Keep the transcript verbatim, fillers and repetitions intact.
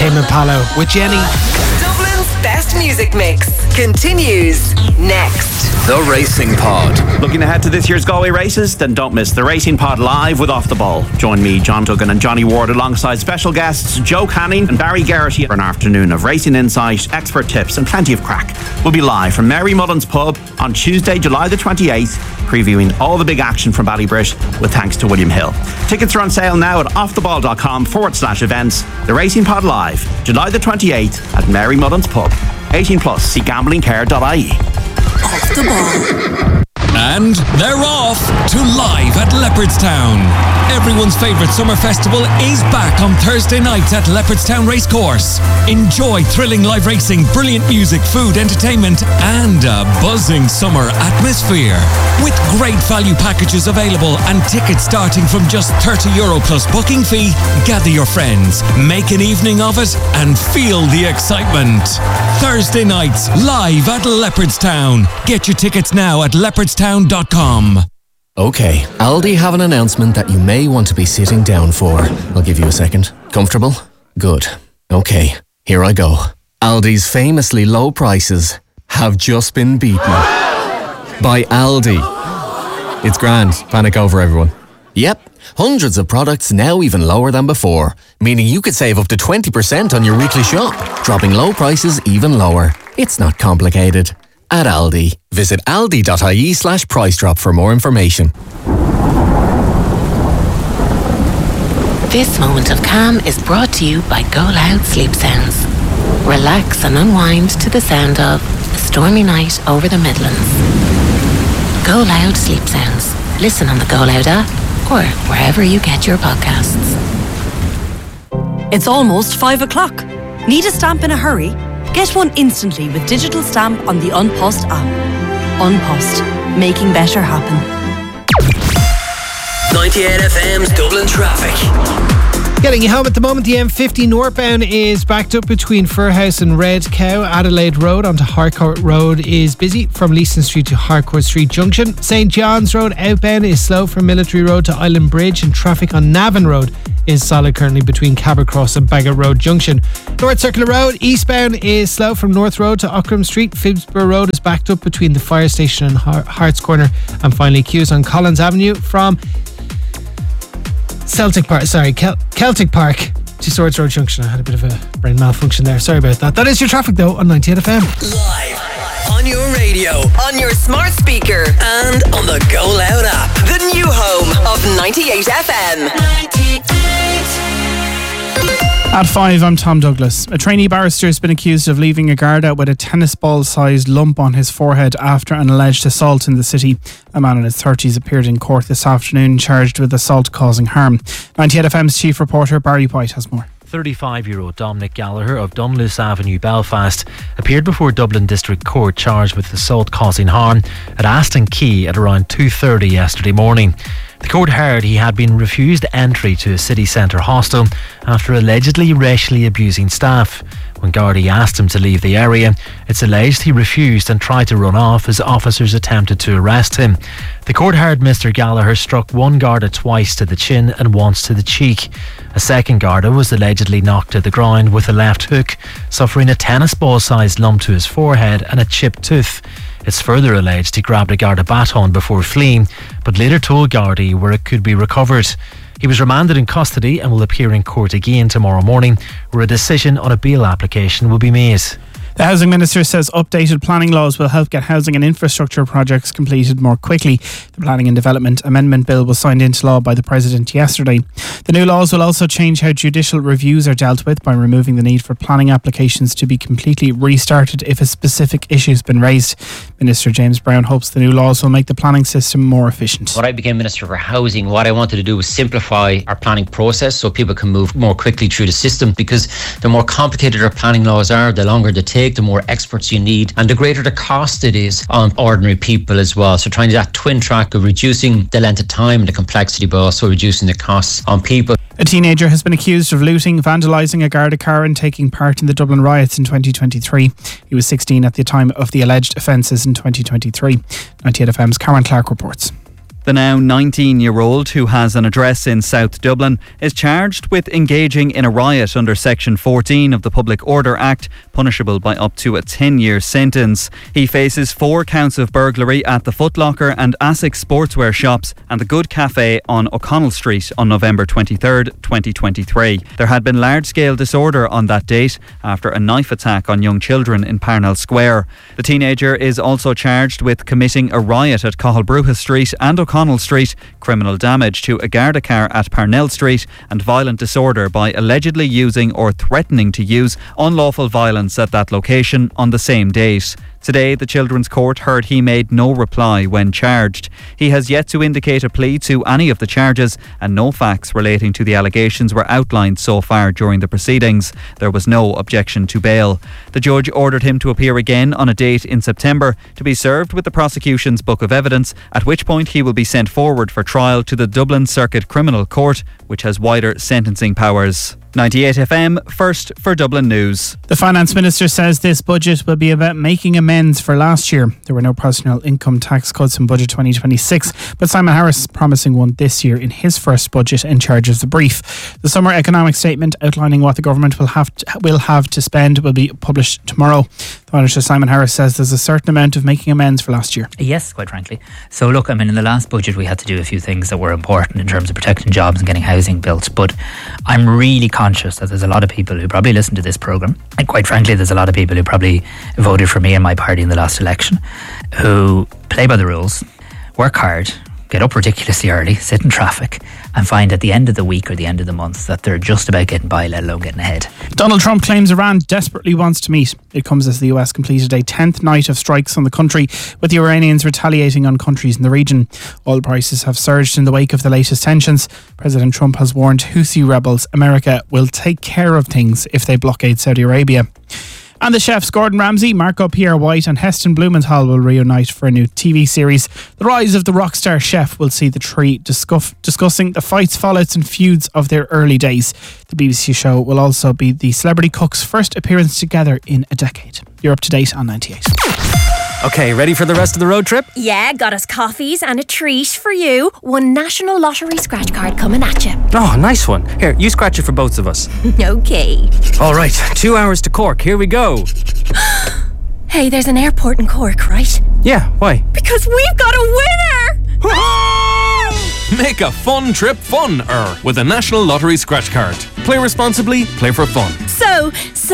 Tame Impala with Jenny. Dublin's best music mix continues next. The Racing Pod. Looking ahead to this year's Galway races? Then don't miss The Racing Pod live with Off the Ball. Join me, John Duggan and Johnny Ward alongside special guests Joe Canning and Barry Garrity for an afternoon of racing insight, expert tips and plenty of crack. We'll be live from Mary Mullen's Pub on Tuesday, July the twenty-eighth, previewing all the big action from Ballybrit with thanks to William Hill. Tickets are on sale now at offtheball.com forward slash events. The Racing Pod live, July the twenty-eighth at Mary Mullen's Pub. eighteen plus, see gambling care dot I E. Off the Ball. And they're off to live at Leopardstown. Everyone's favourite summer festival is back on Thursday nights at Leopardstown Racecourse. Enjoy thrilling live racing, brilliant music, food, entertainment and a buzzing summer atmosphere. With great value packages available and tickets starting from just thirty euro plus booking fee, gather your friends, make an evening of it and feel the excitement. Thursday nights live at Leopardstown. Get your tickets now at leopardstown dot com. Okay, Aldi have an announcement that you may want to be sitting down for. I'll give you a second. Comfortable? Good. Okay, here I go. Aldi's famously low prices have just been beaten by Aldi. It's grand. Panic over, everyone. Yep, hundreds of products now even lower than before, meaning you could save up to twenty percent on your weekly shop, dropping low prices even lower. It's not complicated. At Aldi. Visit aldi.ie slash price drop for more information. This moment of calm is brought to you by Go Loud Sleep Sounds. Relax and unwind to the sound of A Stormy Night Over the Midlands. Go Loud Sleep Sounds. Listen on the Go Loud app or wherever you get your podcasts. It's almost five o'clock. Need a stamp in a hurry? Get one instantly with digital stamp on the An Post app. An Post, making better happen. ninety-eight F M's Dublin traffic. Getting you home at the moment, the M fifty northbound is backed up between Firhouse and Red Cow. Adelaide Road onto Harcourt Road is busy from Leeson Street to Harcourt Street Junction. St John's Road outbound is slow from Military Road to Island Bridge, and traffic on Navan Road is solid currently between Cabot Cross and Bagot Road Junction. North Circular Road eastbound is slow from North Road to Ockram Street. Phibsborough Road is backed up between the fire station and Harts Corner, and finally queues on Collins Avenue from Celtic Park, sorry, Kel- Celtic Park to Swords Road Junction. I had a bit of a brain malfunction there. Sorry about that. That is your traffic though on ninety-eight F M. Live on your radio, on your smart speaker, and on the Go Loud app. The new home of ninety-eight F M. At five, I'm Tom Douglas. A trainee barrister has been accused of leaving a Garda with a tennis ball-sized lump on his forehead after an alleged assault in the city. A man in his thirties appeared in court this afternoon charged with assault causing harm. ninety-eight F M's chief reporter Barry White has more. thirty-five-year-old Dominic Gallagher of Dunluce Avenue, Belfast, appeared before Dublin District Court charged with assault causing harm at Aston Quay at around two thirty yesterday morning. The court heard he had been refused entry to a city centre hostel after allegedly racially abusing staff. When Gardaí asked him to leave the area, it's alleged he refused and tried to run off as officers attempted to arrest him. The court heard Mister Gallagher struck one Garda twice to the chin and once to the cheek. A second Garda was allegedly knocked to the ground with a left hook, suffering a tennis ball-sized lump to his forehead and a chipped tooth. It's further alleged he grabbed a Garda baton before fleeing, but later told Gardaí where it could be recovered. He was remanded in custody and will appear in court again tomorrow morning, where a decision on a bail application will be made. The Housing Minister says updated planning laws will help get housing and infrastructure projects completed more quickly. The Planning and Development Amendment Bill was signed into law by the President yesterday. The new laws will also change how judicial reviews are dealt with by removing the need for planning applications to be completely restarted if a specific issue has been raised. Minister James Brown hopes the new laws will make the planning system more efficient. When I became Minister for Housing, what I wanted to do was simplify our planning process so people can move more quickly through the system, because the more complicated our planning laws are, the longer they take, the more experts you need, and the greater the cost it is on ordinary people as well. So trying to do that twin track of reducing the length of time and the complexity, but also reducing the costs on people. A teenager has been accused of looting, vandalising a Garda car and taking part in the Dublin riots in twenty twenty-three. He was sixteen at the time of the alleged offences in twenty twenty-three. ninety-eight F M's Karen Clark reports. The now nineteen-year-old, who has an address in South Dublin, is charged with engaging in a riot under Section fourteen of the Public Order Act, punishable by up to a ten-year sentence. He faces four counts of burglary at the Foot Locker and Asics sportswear shops and the Good Cafe on O'Connell Street on November twenty-third, twenty twenty-three. There had been large-scale disorder on that date after a knife attack on young children in Parnell Square. The teenager is also charged with committing a riot at Cahal Street and O'Connell O'Connell Street, criminal damage to a Garda car at Parnell Street, and violent disorder by allegedly using or threatening to use unlawful violence at that location on the same date. Today, the Children's Court heard he made no reply when charged. He has yet to indicate a plea to any of the charges, and no facts relating to the allegations were outlined so far during the proceedings. There was no objection to bail. The judge ordered him to appear again on a date in September to be served with the prosecution's book of evidence, at which point he will be sent forward for trial to the Dublin Circuit Criminal Court, which has wider sentencing powers. ninety-eight F M, first for Dublin News. The Finance Minister says this budget will be about making amends for last year. There were no personal income tax cuts in Budget twenty twenty-six, but Simon Harris is promising one this year in his first budget in charge of the brief. The summer economic statement outlining what the government will have to, will have to spend will be published tomorrow. The Minister Simon Harris says there's a certain amount of making amends for last year. Yes, quite frankly. So look, I mean, in the last budget we had to do a few things that were important in terms of protecting jobs and getting housing built, but I'm really conscious that there's a lot of people who probably listen to this programme, and quite frankly there's a lot of people who probably voted for me and my party in the last election, who play by the rules, work hard, get up ridiculously early, sit in traffic, and find at the end of the week or the end of the month that they're just about getting by, let alone getting ahead. Donald Trump claims Iran desperately wants to meet. It comes as the U S completed a tenth night of strikes on the country, with the Iranians retaliating on countries in the region. Oil prices have surged in the wake of the latest tensions. President Trump has warned Houthi rebels America will take care of things if they blockade Saudi Arabia. And the chefs Gordon Ramsay, Marco Pierre White and Heston Blumenthal will reunite for a new T V series. The rise of the rock star chef will see the three discuss- discussing the fights, fallouts and feuds of their early days. The B B C show will also be the celebrity cooks' first appearance together in a decade. You're up to date on ninety-eight. Okay, ready for the rest of the road trip? Yeah, got us coffees and a treat for you. One National Lottery scratch card coming at you. Oh, nice one. Here, you scratch it for both of us. Okay. All right, two hours to Cork. Here we go. Hey, there's an airport in Cork, right? Yeah, why? Because we've got a winner! Make a fun trip fun-er with a National Lottery scratch card. Play responsibly, play for fun. So,